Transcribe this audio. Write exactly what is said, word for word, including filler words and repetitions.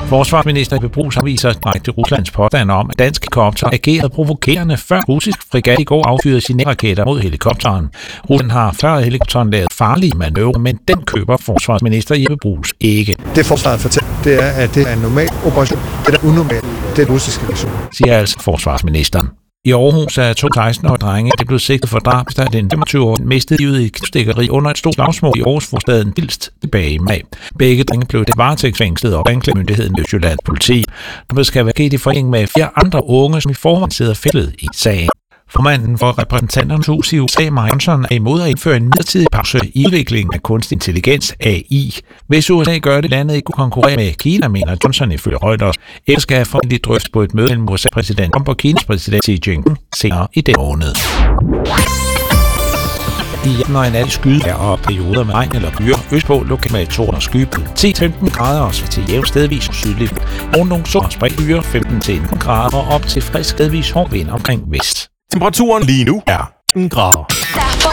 Forsvarsminister Jeppe Bruus afviser direkte Ruslands påstand om, at danske helikopter agerede provokerende, før russisk fregat i går affyrede sine raketter mod helikopteren. Rusland har før helikopteren lavet farlige manøvrer, men den køber forsvarsminister Jeppe Bruus ikke. Det forsvaret fortæller, det er, at det er en normal operation. Det er unormalt. Det er russiske version, siger altså forsvarsministeren. I Aarhus er to seksten-årige drenge, det blev sigtet for drab, da den femogtyve-årige mistede livet i et knivstikkeri under et stort slagsmål i Aarhus-forstaden Bilst tilbage i maj. Begge drenge blev det varetægtsfængslet op af anklagemyndigheden i Østjyllands politi. Det skal være sket i forening med fire andre unge, som i forvejen sidder fældet i sagen. Formanden for repræsentanternes hus i U S A, Mike Johnson, er imod at indføre en midlertidig pause i udviklingen af kunstig intelligens, A I. Hvis U S A gør det, landet ikke kunne konkurrere med Kina, mener Johnson ifølge Reuters. Ellers skal formentlig drøftes på et møde mellem U S A-præsident Trump og Kinas præsident Xi Jinping senere i den måned. I når en nat skyde og perioder med regn eller byer. Østpå lokalt med torden og sky. ti til femten grader og til jævnt stedvis sydligt. Og nogle sol og spredt byer. femten til nitten grader og op til frisk stedvis hård vind omkring vest. Temperaturen lige nu er en grader.